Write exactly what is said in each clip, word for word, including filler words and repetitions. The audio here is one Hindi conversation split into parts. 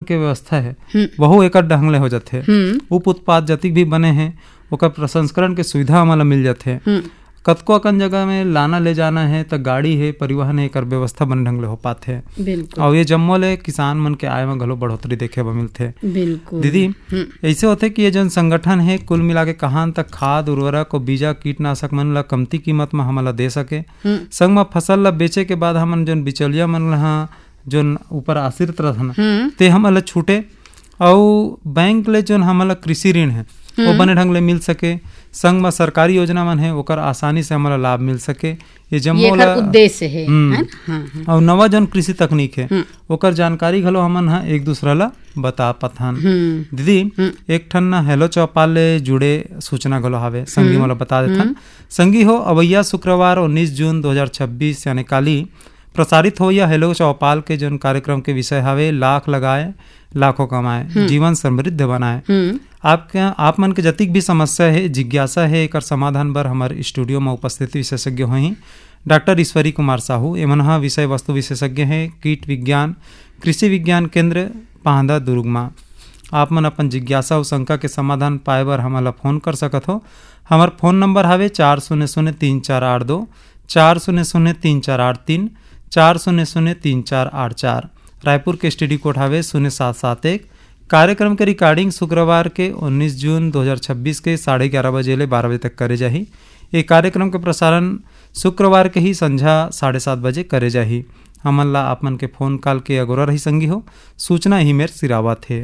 के व्यवस्था है वहु एकर ढंग ले हो जाथे। उप उत्पाद जतिक भी बने हैं ओकर प्रसंस्करण के सुविधा हमला मिल जाथे। कतको अकन जगह में लाना ले जाना है तो गाड़ी है परिवहन है एकर व्यवस्था बन ढंग ले हो पाथे। और ये जम्मो ले किसान मन के आय में घलो बढ़ोतरी देखे ब मिलथे। दीदी ऐसे होथे कि ये जन संगठन है कुल मिला के कहां तक खाद उर्वरक और बीजा कीटनाशक मन ला कमती कीमत में हमला दे सके, संग में फसल ला बेचे के बाद हमन जन बिचौलिया मन ला जोन ऊपर आश्रित रहन ते हमला छूटे और बैंक ले जोन हमला कृषि ऋण है वो बने ढंग ले मिल सके, संग में सरकारी योजना मन है ओकर आसानी से हमारा लाभ मिल सके। ये जम्मो ला उद्देश्य है, है ना? और नवा जन कृषि तकनीक है ओकर जानकारी घलो हमन हा एक दूसरा ला बता पाथन। दीदी एक ठन ना हेलो चौपाल ले जुड़े सूचना घलो हावे संगी मोला बता देथन। संगी हो अवैया शुक्रवार उन्नीस जून दो हजार छब्बीस यानी काली प्रसारित हो या हेलो चौपाल के जन कार्यक्रम के विषय हावे लाख लगाए लाखों कमाए जीवन समृद्ध बनाए। आपके आप मन के जतिक भी समस्या है जिज्ञासा है एकर समाधान बर हमारे स्टूडियो में उपस्थित विशेषज्ञ होही डॉक्टर ईश्वरी कुमार साहू। एमन विषय वस्तु विशेषज्ञ हैं कीट विज्ञान कृषि विज्ञान केंद्र पाहंदा दुर्ग में। आप मन अपन जिज्ञासा और शंका के समाधान पाए बर हमला फोन कर सकत हो। हमार फोन नंबर हावे चार शून्य शून्य तीन चार आठ दो चार शून्य शून्य तीन चार आठ तीन चार शून्य शून्य तीन चार आठ चार। रायपुर के स्टडी कोड हावे शून्य सात सात एक। कार्यक्रम के रिकॉर्डिंग शुक्रवार के उन्नीस जून दो हजार छब्बीस के साढ़े ग्यारह बजे ले बारह बजे तक करे जाही। ये कार्यक्रम के प्रसारण शुक्रवार के ही संध्या साढ़े सात बजे करे जाही। हमन ला आपमन के फोन कॉल के अगोरा रही संगी हो सूचना ही मेर सिरावा थे।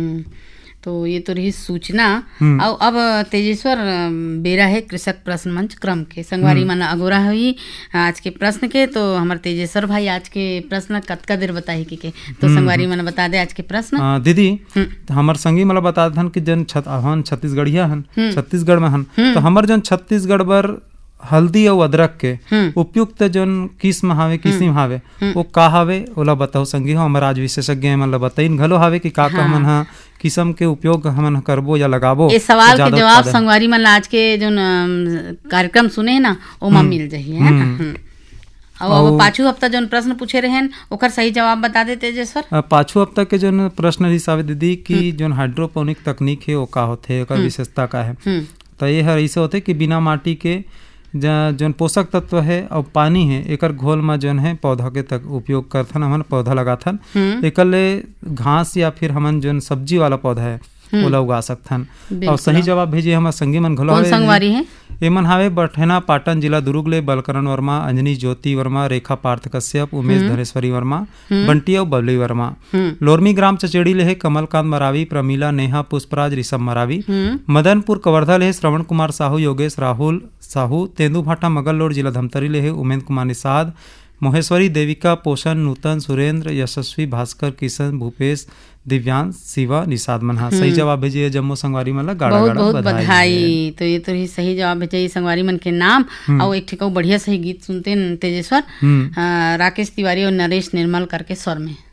तो ये तो रही सूचना। और अब तेजेश्वर बेरा है कृषक प्रश्न मंच क्रम के संगवारी मन अगोरा हुई आज के प्रश्न के। तो हमारे तेजेश्वर भाई आज के प्रश्न कतका देर बताही के, के तो संगवारी मन बता दे आज के प्रश्न। दीदी हमार संगी मला बता दन कि जन छत हन छत्तीसगढ़िया हन छत्तीसगढ़ में हन तो हमार जन छत्तीसगढ़ बर हल्दी और अदरक के उपयुक्त जोन किस्म हावे किस्म हावे वो का हावे ओला बताओ संगी हो। हमारा आज विशेषज्ञ मन ला बताइन घलो हावे कि का का हमन हा किस्म के उपयोग हमन करबो या लगाबो। ये सवाल के जवाब संगवारी मन आज के जोन कार्यक्रम सुने है ना ओमा मिल जाही है ना। और पाछू हफ्ता जोन प्रश्न पूछे रहेन ओकर सही जवाब बता दे तेजेश्वर। पाछू हफ्ता के जोन प्रश्न हिसाब दीदी कि जोन हाइड्रोपोनिक तकनीक है वो का होथे ओकर विशेषता का है। तो ये हर ऐसे होते कि बिना माटी के जौन पोषक तत्व है और पानी है एकर घोल में जौन है पौधा के तक उपयोग करथन हमन पौधा लगाथन। एकर ले घास या फिर हमन जौन सब्जी वाला पौधा है ओला उगा सकथन। और सही जवाब भेजिए हमार संगी मन घलो संगवारी है एमन हावे बठेना पाटन जिला दुर्ग ले बलकरण वर्मा अंजनी ज्योति वर्मा रेखा पार्थ कश्यप उमेश धनेश्वरी वर्मा बंटी और बबली वर्मा। लोरमी ग्राम चचेड़ी ले है कमलकांत मरावी प्रमीला नेहा पुष्पराज ऋषभ मरावी। मदनपुर कवर्धा ले श्रवण कुमार साहू योगेश राहुल साहू। तेंदुभाटा मगललोड जिला धमतरी ले है उमेंद्र कुमार निषाद मोहेश्वरी देविका पोषण नूतन सुरेंद्र यशस्वी भास्कर किशन भूपेश दिव्यांश शिवा निषाद मनहा। सही जवाब भेजिए जम्मू संगवारी मन ला गाड़ा गाड़ा बहुत बधाई। तो ये तो ही सही जवाब भेजिए संगवारी मन के नाम और एक ठिकाऊ बढ़िया सही गीत सुनते तेजेश्वर राकेश तिवारी और नरेश निर्मल करके स्वर में।